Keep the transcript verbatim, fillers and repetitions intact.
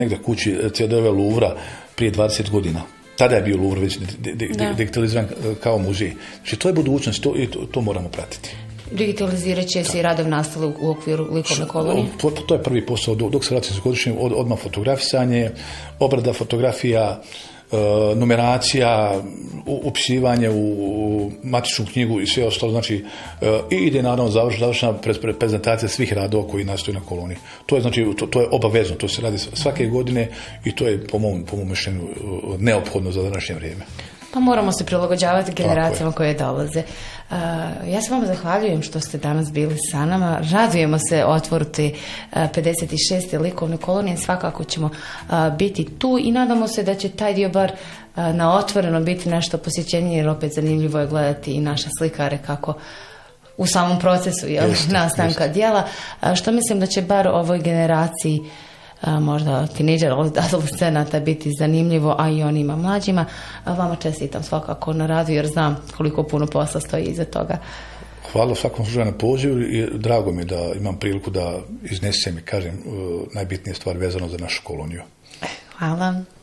negdje kući ce de ove Louvra prije dvadeset godina. Tada je bio Louvre već digitaliziran kao muzej. Znači, to je budućnost, to, to, to moramo pratiti. Digitalizirat će se i radov nastale u okviru likovne kolonije? To, to je prvi posao, dok se vratim godišnje, od, odmah fotografisanje, obrada fotografija, e, numeracija, upisivanje u, u matičnu knjigu i sve ostalo. Znači, e, i ide naravno završena prezentacija svih radova koji nastoji na koloniji. To je, znači, to, to je obavezno, to se radi svake godine i to je po mom, po mom mišljenju neophodno za današnje vrijeme. Pa moramo se prilagođavati generacijama koje dolaze. Uh, ja se vam zahvaljujem što ste danas bili sa nama. Radujemo se otvoru te uh, pedeset šeste likovne kolonije. Svakako ćemo uh, biti tu i nadamo se da će taj dio bar uh, na otvoreno biti nešto posjećenije, jer opet zanimljivo je gledati i naše slikare kako u samom procesu jel, jeste, nastanka jeste. Djela. Uh, što mislim da će bar ovoj generaciji A, možda tineđera, adolescenata biti zanimljivo, a i onima mlađima. A vama čestitam svakako na radu, jer znam koliko puno posla stoji iza toga. Hvala svakom slučaju na pozivu i drago mi da imam priliku da iznesem i kažem najbitnije stvari vezano za našu koloniju. Hvala.